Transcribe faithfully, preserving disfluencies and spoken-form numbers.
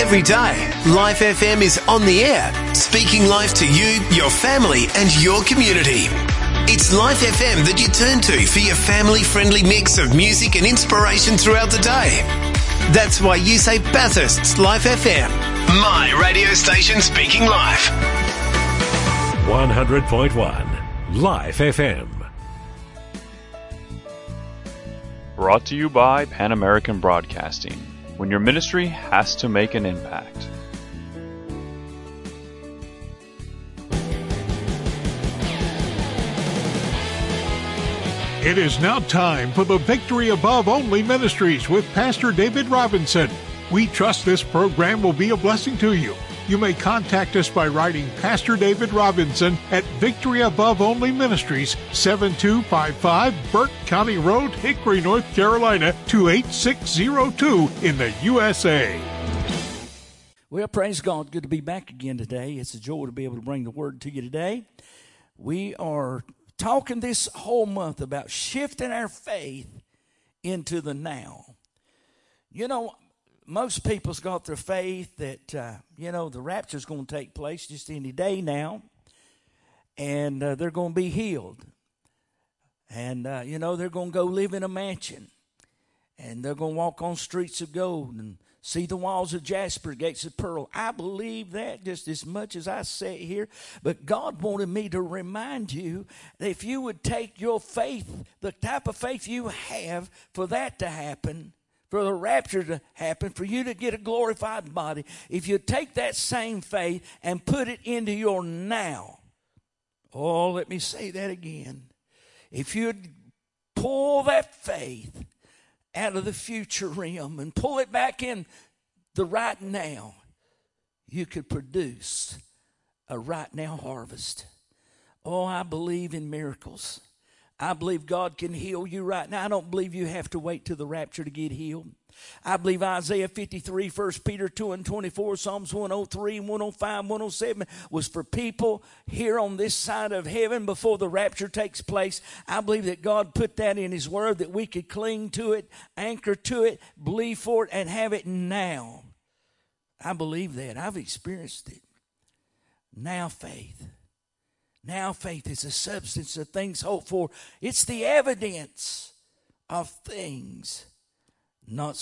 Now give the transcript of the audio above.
Every day, Life F M is on the air, speaking life to you, your family, and your community. It's Life F M that you turn to for your family-friendly mix of music and inspiration throughout the day. That's why you say Bathurst's Life F M, my radio station speaking life. one hundred point one, Life F M. Brought to you by Pan American Broadcasting, when your ministry has to make an impact. It is now time for the Victory Above Only Ministries with Pastor David Robinson. We trust this program will be a blessing to you. You may contact us by writing Pastor David Robinson at Victory Above Only Ministries, seven two five five Burke County Road, Hickory, North Carolina, two eight six zero two in the U S A. Well, praise God. Good to be back again today. It's a joy to be able to bring the word to you today. We are talking this whole month about shifting our faith into the now. You know, most people's got their faith that, uh, you know, the rapture's going to take place just any day now, and uh, they're going to be healed. And, uh, you know, they're going to go live in a mansion, and they're going to walk on streets of gold and see the walls of jasper, gates of pearl. I believe that just as much as I sit here, but God wanted me to remind you that if you would take your faith, the type of faith you have for that to happen, for the rapture to happen, for you to get a glorified body, if you take that same faith and put it into your now. Oh, let me say that again. If you'd pull that faith out of the future realm and pull it back in the right now, you could produce a right now harvest. Oh, I believe in miracles. I believe God can heal you right now. I don't believe you have to wait till the rapture to get healed. I believe Isaiah fifty-three, First Peter two and twenty-four, Psalms one oh three and one oh five, one oh seven was for people here on this side of heaven before the rapture takes place. I believe that God put that in His Word that we could cling to it, anchor to it, believe for it, and have it now. I believe that. I've experienced it. Now faith. Now faith is the substance of things hoped for. It's the evidence of things not